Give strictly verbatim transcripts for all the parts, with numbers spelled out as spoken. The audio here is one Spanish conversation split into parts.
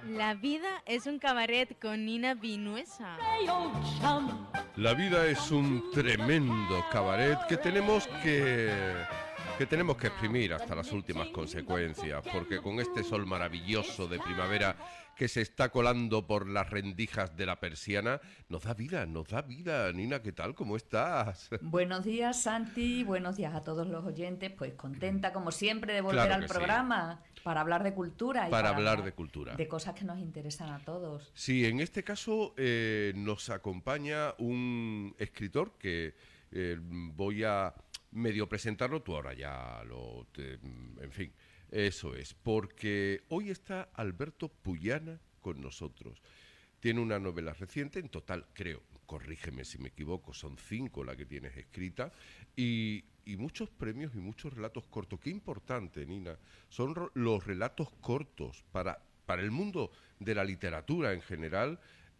La vida es un cabaret con Nina Vinuesa. La vida es un tremendo cabaret que tenemos que... que tenemos que exprimir hasta las últimas consecuencias, porque con este sol maravilloso de primavera que se está colando por las rendijas de la persiana, nos da vida, nos da vida. Nina, ¿qué tal? ¿Cómo estás? Buenos días, Santi, buenos días a todos los oyentes, pues contenta como siempre de volver Claro al que programa sí. para hablar de cultura y Para hablar de cultura. de cosas que nos interesan a todos. Sí, en este caso eh, nos acompaña un escritor que eh, voy a medio presentarlo, tú ahora ya lo... Te, en fin, eso es, porque hoy está Alberto Puyana con nosotros. Tiene una novela reciente, en total creo, corrígeme si me equivoco, son cinco la que tienes escrita, y, y muchos premios y muchos relatos cortos. Qué importante, Nina, son ro- los relatos cortos para, para el mundo de la literatura en general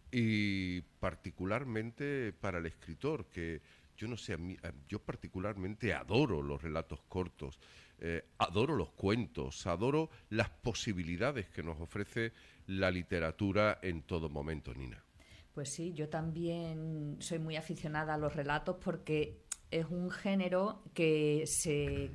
y particularmente para el escritor, que yo no sé, a mí, a, yo particularmente adoro los relatos cortos, eh, adoro los cuentos, adoro las posibilidades que nos ofrece la literatura en todo momento, Nina. Pues sí, yo también soy muy aficionada a los relatos porque es un género que se,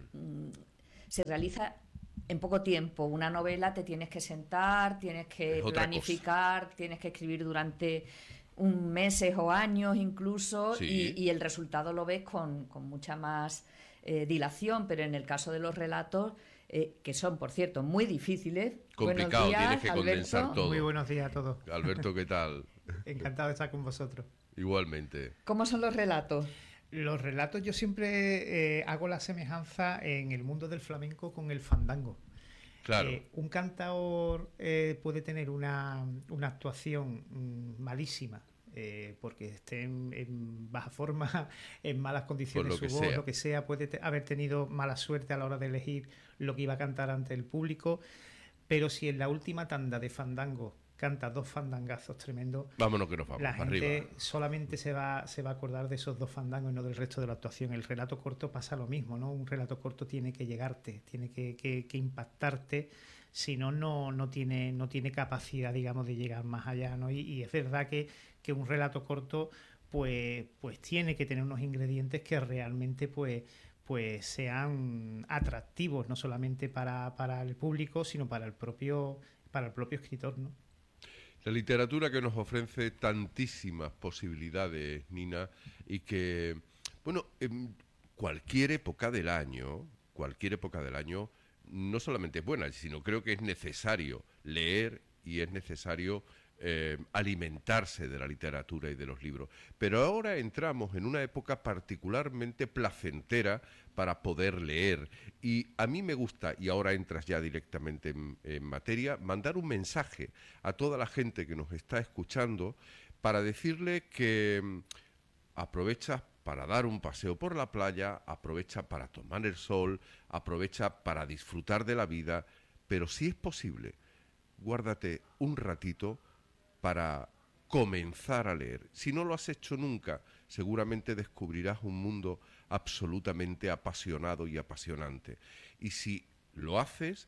se realiza en poco tiempo. Una novela te tienes que sentar, tienes que planificar, cosa. Tienes que escribir durante un meses o años incluso, sí. y, y el resultado lo ves con, con mucha más eh, dilación, pero en el caso de los relatos, eh, que son, por cierto, muy difíciles. Complicado, días, tienes que Alberto. condensar todo. Muy buenos días a todos. Alberto, ¿qué tal? Encantado de estar con vosotros. Igualmente. ¿Cómo son los relatos? Los relatos yo siempre eh, hago la semejanza en el mundo del flamenco con el fandango. Claro. Eh, un cantaor eh, puede tener una, una actuación mmm, malísima, eh, porque esté en, en baja forma, en malas condiciones su voz, sea. lo que sea, puede te- haber tenido mala suerte a la hora de elegir lo que iba a cantar ante el público, pero si en la última tanda de fandango canta dos fandangazos tremendos, vámonos que nos vamos, la gente arriba. solamente se va, se va a acordar de esos dos fandangos y no del resto de la actuación. El relato corto pasa lo mismo, ¿no? Un relato corto tiene que llegarte, tiene que, que, que impactarte, si no, no, no tiene, no tiene capacidad, digamos, de llegar más allá, ¿no? Y, y es verdad que, que un relato corto pues, pues tiene que tener unos ingredientes que realmente pues, pues sean atractivos, no solamente para, para el público, sino para el propio, para el propio escritor, ¿no? La literatura que nos ofrece tantísimas posibilidades, Nina, y que, bueno, en cualquier época del año, cualquier época del año, no solamente es buena, sino creo que es necesario leer y es necesario eh, alimentarse de la literatura y de los libros. Pero ahora entramos en una época particularmente placentera para poder leer. Y a mí me gusta, y ahora entras ya directamente en, en materia, mandar un mensaje a toda la gente que nos está escuchando para decirle que mm, aprovecha para dar un paseo por la playa, aprovecha para tomar el sol, aprovecha para disfrutar de la vida, pero si es posible, guárdate un ratito para comenzar a leer. Si no lo has hecho nunca, seguramente descubrirás un mundo absolutamente apasionado y apasionante. Y si lo haces,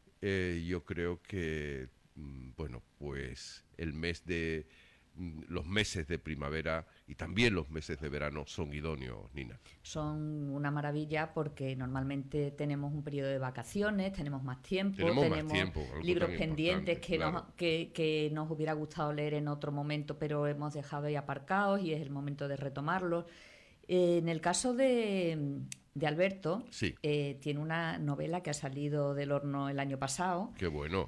eh, yo creo que, bueno, pues el mes de... los meses de primavera y también los meses de verano son idóneos, Nina. Son una maravilla porque normalmente tenemos un periodo de vacaciones, tenemos más tiempo, tenemos, tenemos más tiempo, libros pendientes que, claro. nos, que, que nos hubiera gustado leer en otro momento, pero hemos dejado ahí aparcados y es el momento de retomarlos. Eh, en el caso de, de Alberto, sí. eh, tiene una novela que ha salido del horno el año pasado. ¡Qué bueno!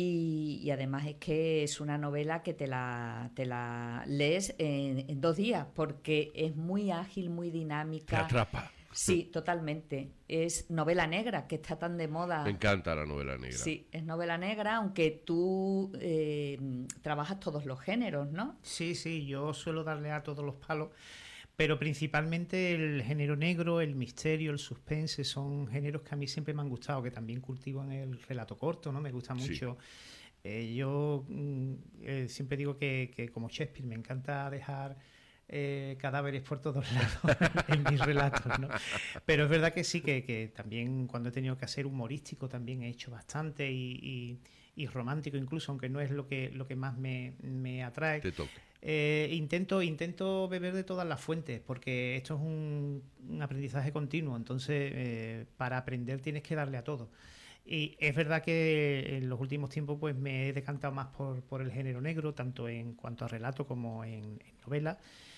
Y, y además es que es una novela que te la, te la lees en, en dos días, porque es muy ágil, muy dinámica. Te atrapa. Sí, totalmente. Es novela negra, que está tan de moda. Me encanta la novela negra. Sí, es novela negra, aunque tú eh, trabajas todos los géneros, ¿no? Sí, sí, yo suelo darle a todos los palos, pero principalmente el género negro, el misterio, el suspense, son géneros que a mí siempre me han gustado, que también cultivo en el relato corto, ¿no? Me gusta mucho. Sí. Eh, yo mm, eh, siempre digo que, que como Shakespeare me encanta dejar eh, cadáveres por todos lados en mis relatos, ¿no? Pero es verdad que sí, que, que también cuando he tenido que hacer humorístico también he hecho bastante y, y, y romántico incluso, aunque no es lo que, lo que más me, me atrae. Te toca. Eh, intento, intento beber de todas las fuentes, porque esto es un, un aprendizaje continuo, entonces eh, para aprender tienes que darle a todo. Y es verdad que en los últimos tiempos pues me he decantado más por, por el género negro, tanto en cuanto a relato como en, en novela.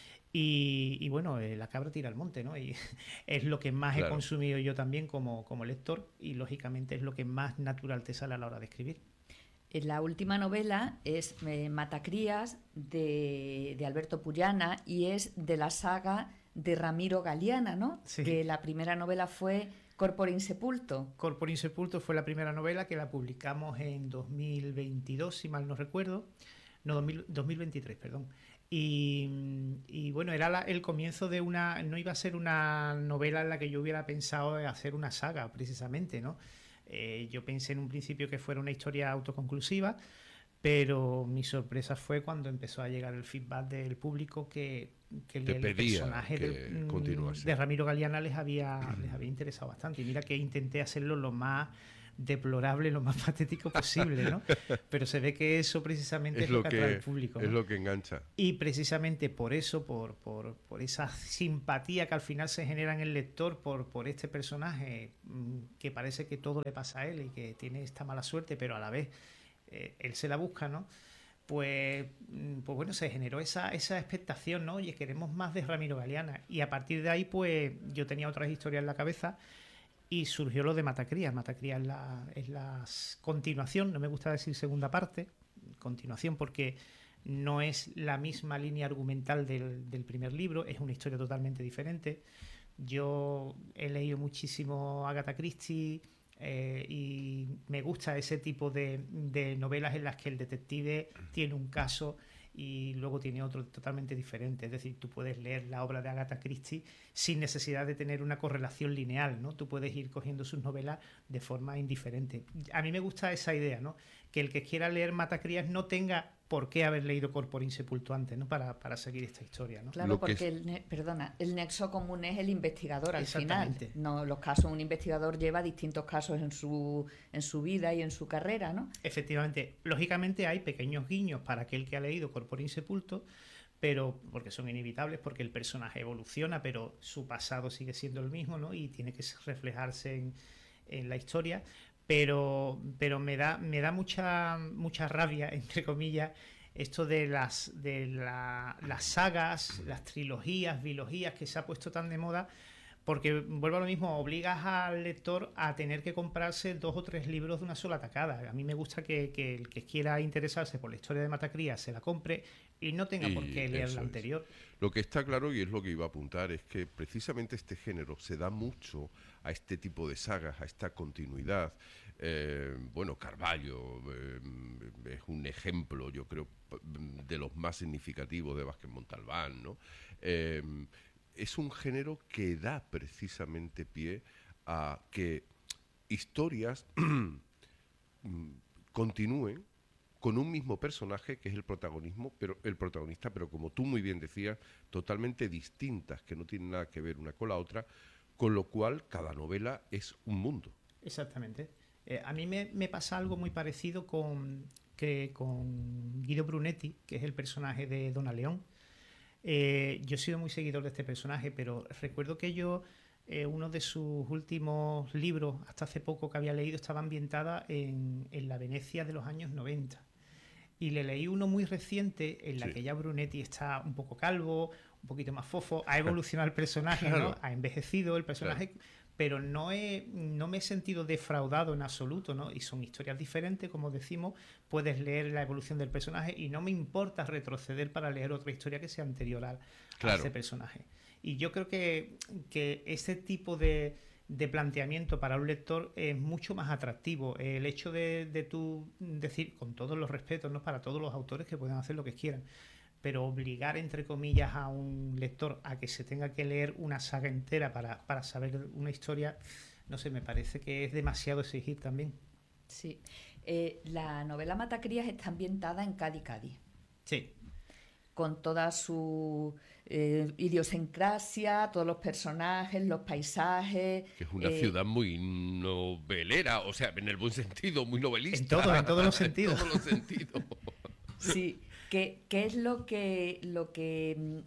Y, y bueno, eh, la cabra tira al monte, ¿no? Y es lo que más Claro. he consumido yo también como, como lector, y lógicamente es lo que más natural te sale a la hora de escribir. La última novela es eh, Matacrías de, de Alberto Puyana y es de la saga de Ramiro Galiana, ¿no? Sí. Que la primera novela fue Corpore Insepulto. Corpore Insepulto fue la primera novela que la publicamos en dos mil veintidós, si mal no recuerdo. No, dos mil, dos mil veintitrés, perdón. Y, y bueno, era la, el comienzo de una... No iba a ser una novela en la que yo hubiera pensado hacer una saga, precisamente, ¿no? Eh, yo pensé en un principio que fuera una historia autoconclusiva, pero mi sorpresa fue cuando empezó a llegar el feedback del público que, que el, Te el pedía personaje que del, continuase. de Ramiro Galiana les había, les había interesado bastante. Y mira que intenté hacerlo lo más deplorable, lo más patético posible, ¿no? Pero se ve que eso precisamente es, Es lo lo que atrae que, al público, es ¿no? lo que engancha. Y precisamente por eso, por, por, por esa simpatía que al final se genera en el lector por, por este personaje, mmm, que parece que todo le pasa a él y que tiene esta mala suerte, pero a la vez eh, él se la busca, ¿no? Pues, mm, pues bueno, se generó esa, esa expectación, ¿no? Oye, queremos más de Ramiro Galiana. Y a partir de ahí, pues yo tenía otras historias en la cabeza y surgió lo de Matacrías. Matacrías es la, es la continuación, no me gusta decir segunda parte, continuación porque no es la misma línea argumental del, del primer libro, es una historia totalmente diferente. Yo he leído muchísimo Agatha Christie eh, y me gusta ese tipo de, de novelas en las que el detective tiene un caso y luego tiene otro totalmente diferente. Es decir, tú puedes leer la obra de Agatha Christie sin necesidad de tener una correlación lineal, ¿no? Tú puedes ir cogiendo sus novelas de forma indiferente. A mí me gusta esa idea, ¿no? Que el que quiera leer Matacrías no tenga por qué haber leído Corpore Insepulto antes, ¿no? Para, para seguir esta historia, ¿no? Claro, Lo que porque es- el, ne- perdona, el nexo común es el investigador al final. Exactamente. No, los casos, un investigador lleva distintos casos en su, en su vida y en su carrera, ¿no? Efectivamente, lógicamente hay pequeños guiños para aquel que ha leído Corpore Insepulto, pero porque son inevitables, porque el personaje evoluciona, pero su pasado sigue siendo el mismo, ¿no? Y tiene que reflejarse en, en la historia. Pero, pero me da, me da mucha, mucha rabia, entre comillas, esto de las, de la- las sagas, las trilogías, bilogías que se ha puesto tan de moda, porque vuelvo a lo mismo, obligas al lector a tener que comprarse dos o tres libros de una sola tacada. A mí me gusta que, que el que quiera interesarse por la historia de Matacrías se la compre y no tenga por Y qué leer eso la es. anterior. Lo que está claro, y es lo que iba a apuntar, es que precisamente este género se da mucho a este tipo de sagas, a esta continuidad. Eh, bueno, Carballo eh, es un ejemplo, yo creo, p- de los más significativos de Vázquez Montalbán, ¿no? Eh, es un género que da precisamente pie a que historias mm, continúen con un mismo personaje que es el protagonismo, pero el protagonista, pero como tú muy bien decías, totalmente distintas, que no tienen nada que ver una con la otra, con lo cual cada novela es un mundo. Exactamente. Eh, a mí me, me pasa algo muy parecido con, que, con Guido Brunetti, que es el personaje de Dona León. Eh, yo he sido muy seguidor de este personaje, pero recuerdo que yo, eh, uno de sus últimos libros, hasta hace poco que había leído, estaba ambientada en, en la Venecia de los años noventa. Y le leí uno muy reciente en la Sí. que ya Brunetti está un poco calvo, un poquito más fofo, ha evolucionado el personaje, Claro. ¿no? Ha envejecido el personaje, pero no, he, no me he sentido defraudado en absoluto, ¿no? Y son historias diferentes, como decimos, puedes leer la evolución del personaje y no me importa retroceder para leer otra historia que sea anterior a, a Claro. ese personaje. Y yo creo que, que ese tipo de, de planteamiento para un lector es mucho más atractivo. El hecho de, de tú decir, con todos los respetos, ¿no? Para todos los autores que puedan hacer lo que quieran, pero obligar, entre comillas, a un lector a que se tenga que leer una saga entera para, para saber una historia, no sé, me parece que es demasiado exigir también. Sí. Eh, la novela Matacrías está ambientada en Cádiz, Cádiz. Sí. con toda su eh, idiosincrasia, todos los personajes, los paisajes. Que es una eh, ciudad muy novelera, o sea, en el buen sentido, muy novelista. En todo, en todos los sentidos. En todos los sentidos. Sí, ¿qué, qué es lo que, lo que... mm,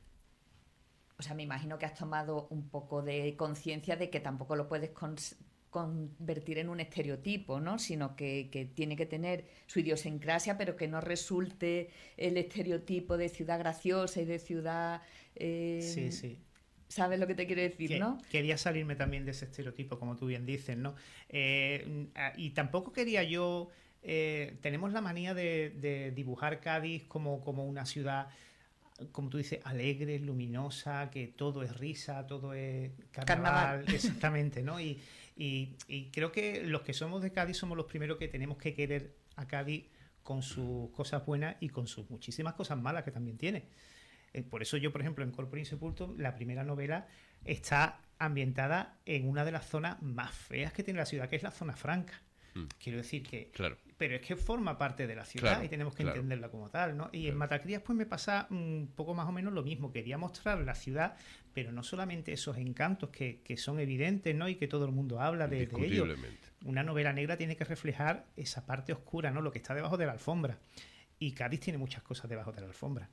O sea, me imagino que has tomado un poco de conciencia de que tampoco lo puedes cons- convertir en un estereotipo, ¿no? Sino que, que tiene que tener su idiosincrasia, pero que no resulte el estereotipo de ciudad graciosa y de ciudad... eh, Sí, sí. ¿Sabes lo que te quiero decir, Que- no? Quería salirme también de ese estereotipo, como tú bien dices, ¿no? Eh, a- y tampoco quería yo... eh, tenemos la manía de, de dibujar Cádiz como, como una ciudad, como tú dices, alegre, luminosa, que todo es risa, todo es carnaval, Carnaval. exactamente, ¿no? Y, y- y creo que los que somos de Cádiz somos los primeros que tenemos que querer a Cádiz con sus cosas buenas y con sus muchísimas cosas malas que también tiene. Eh, Por eso yo, por ejemplo, en Corpore Insepulto, la primera novela está ambientada en una de las zonas más feas que tiene la ciudad, que es la zona franca. Mm. Quiero decir que... Claro. Pero es que forma parte de la ciudad Claro, y tenemos que claro. entenderla como tal, ¿no? Y en Claro. Matacrías pues me pasa un poco más o menos lo mismo. Quería mostrar la ciudad, pero no solamente esos encantos que, que son evidentes, ¿no? Y que todo el mundo habla de, de ellos. Indiscutiblemente. Una novela negra tiene que reflejar esa parte oscura, ¿no? Lo que está debajo de la alfombra. Y Cádiz tiene muchas cosas debajo de la alfombra.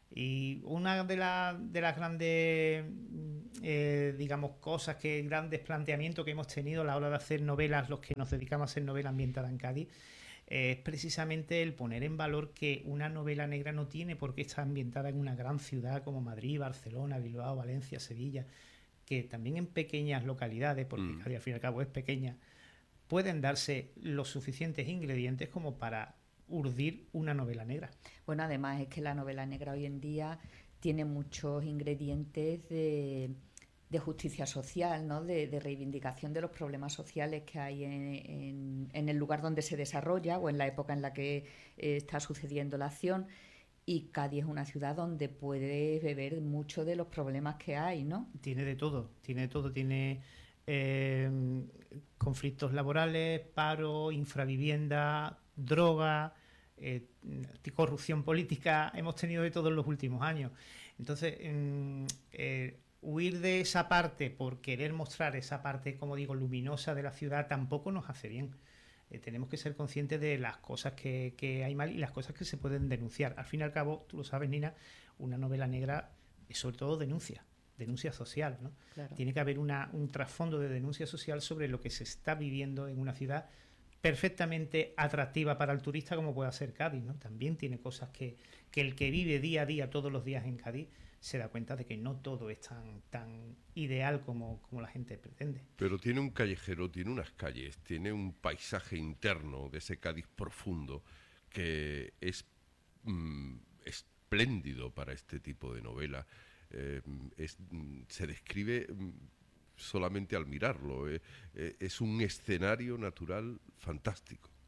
Y una de, la- de las grandes, mm, eh, digamos, cosas, que grandes planteamientos que hemos tenido a la hora de hacer novelas, los que nos dedicamos a hacer novela ambientada en Cádiz, eh, es precisamente el poner en valor que una novela negra no tiene por qué estar ambientada en una gran ciudad como Madrid, Barcelona, Bilbao, Valencia, Sevilla, que también en pequeñas localidades, porque Mm. Cádiz al fin y al cabo es pequeña, pueden darse los suficientes ingredientes como para urdir una novela negra. Bueno, además es que la novela negra hoy en día tiene muchos ingredientes de, de justicia social, ¿no? De, de reivindicación de los problemas sociales que hay en, en- en el lugar donde se desarrolla o en la época en la que eh, está sucediendo la acción. Y Cádiz es una ciudad donde puedes beber mucho de los problemas que hay, ¿no? Tiene de todo, tiene de todo, tiene eh, conflictos laborales, paro, infravivienda, droga, eh, corrupción política, hemos tenido de todo en los últimos años. Entonces, mm, eh, huir de esa parte por querer mostrar esa parte, como digo, luminosa de la ciudad tampoco nos hace bien. Eh, tenemos que ser conscientes de las cosas que, que hay mal y las cosas que se pueden denunciar. Al fin y al cabo, tú lo sabes, Nina, una novela negra es sobre todo denuncia, denuncia social, ¿no? Claro. Tiene que haber una, un trasfondo de denuncia social sobre lo que se está viviendo en una ciudad perfectamente atractiva para el turista como puede ser Cádiz, ¿no? También tiene cosas que, que el que vive día a día, todos los días en Cádiz, se da cuenta de que no todo es tan, tan ideal como, como la gente pretende. Pero tiene un callejero, tiene unas calles, tiene un paisaje interno de ese Cádiz profundo que es mm, espléndido para este tipo de novela. Eh, es- mm, se describe mm, solamente al mirarlo. eh, eh, es un escenario natural fantástico.